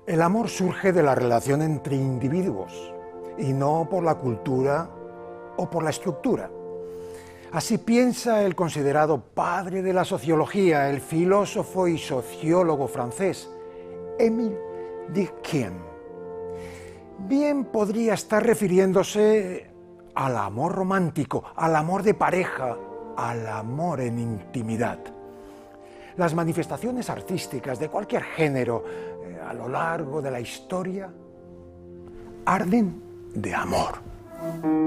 El amor surge de la relación entre individuos y no por la cultura o por la estructura. Así piensa el considerado padre de la sociología, el filósofo y sociólogo francés, Émile Durkheim. Bien podría estar refiriéndose al amor romántico, al amor de pareja, al amor en intimidad. Las manifestaciones artísticas de cualquier género a lo largo de la historia arden de amor.